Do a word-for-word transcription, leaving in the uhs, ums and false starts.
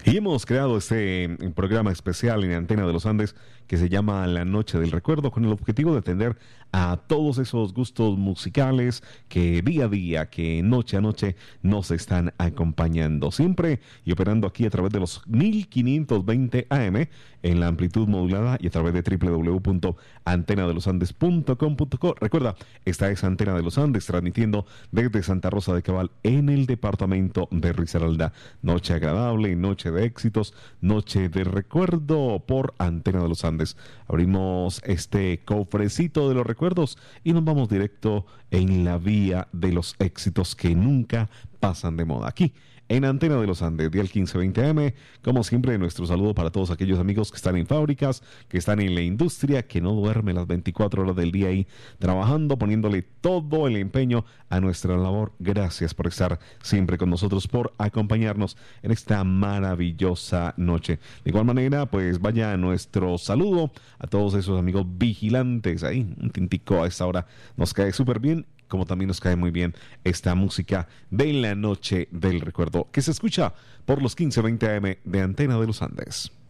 Y hemos creado este programa especial en Antena de los Andes que se llama La Noche del Recuerdo, con el objetivo de atender a todos esos gustos musicales que día a día, que noche a noche nos están acompañando. Siempre y operando aquí a través de los mil quinientos veinte A M en la amplitud modulada y a través de doble u doble u doble u punto antena de los andes punto com punto co. Recuerda, esta es Antena de los Andes, transmitiendo desde Santa Rosa de Cabal en el departamento de Risaralda. Noche agradable, noche de éxitos, noche de recuerdo por Antena de los Andes. Abrimos este cofrecito de los recuerdos y nos vamos directo en la vía de los éxitos que nunca pasan de moda. Aquí en Antena de los Andes, dial quince veinte A M, como siempre, nuestro saludo para todos aquellos amigos que están en fábricas, que están en la industria, que no duermen las veinticuatro horas del día ahí trabajando, poniéndole todo el empeño a nuestra labor. Gracias por estar siempre con nosotros, por acompañarnos en esta maravillosa noche. De igual manera, pues vaya nuestro saludo a todos esos amigos vigilantes ahí. Un tintico a esta hora nos cae súper bien, como también nos cae muy bien esta música de la Noche del Recuerdo, que se escucha por los quince veinte A M de Antena de los Andes.